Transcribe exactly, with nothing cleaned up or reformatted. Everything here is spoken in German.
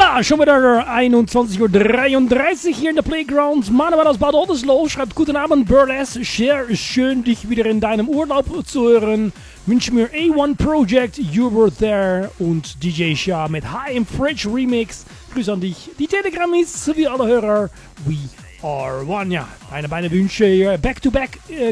Ja, schon wieder einundzwanzig Uhr dreiunddreißig hier in der Playground. Manuel aus Bad Oldesloe schreibt: Guten Abend, Burlesque. Sehr schön, dich wieder in deinem Urlaub zu hören. Wünsche mir A eins Project, You Were There und D J Shah mit High im Fridge Remix. Grüß an dich. Die Telegrammis sowie alle Hörer. We are one. Ja, meine beiden Wünsche hier back to back